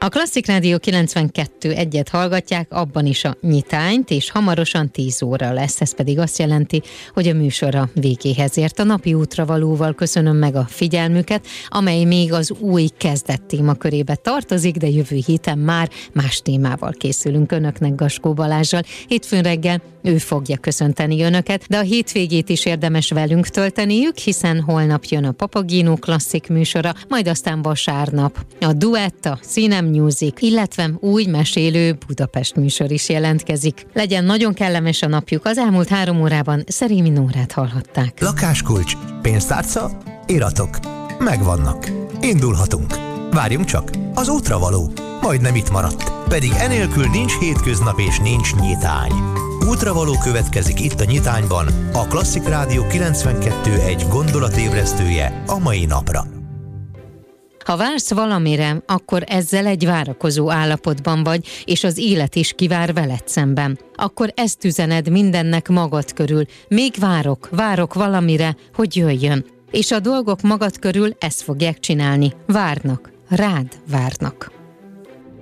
A Klasszik Rádió 92.1-et hallgatják, abban is a nyitányt, és hamarosan 10 óra lesz. Ez pedig azt jelenti, hogy a műsora végéhez ért. A napi útravalóval köszönöm meg a figyelmüket, amely még az új kezdet témakörébe tartozik, de jövő héten már más témával készülünk önöknek Gaskó Balázssal. Hétfőn reggel ő fogja köszönteni önöket, de a hétvégét is érdemes velünk tölteniük, hiszen holnap jön a Papagino Klasszik műsora, majd aztán vasárnap a Duett, a Színem Music, illetve új mesélő Budapest műsor is jelentkezik. Legyen nagyon kellemes a napjuk, az elmúlt 3 órában Szerémi Nórát hallhatták. Lakáskulcs, pénztárca, iratok. Megvannak. Indulhatunk. Várjunk csak, az útravaló. Majdnem itt maradt. Pedig enélkül nincs hétköznap és nincs nyitány. Útravaló következik itt a nyitányban, a Klasszik Rádió 92.1 gondolatébresztője a mai napra. Ha vársz valamire, akkor ezzel egy várakozó állapotban vagy, és az élet is kivár veled szemben. Akkor ezt üzened mindennek magad körül. Még várok valamire, hogy jöjjön. És a dolgok magad körül ezt fogják csinálni. Várnak, rád várnak.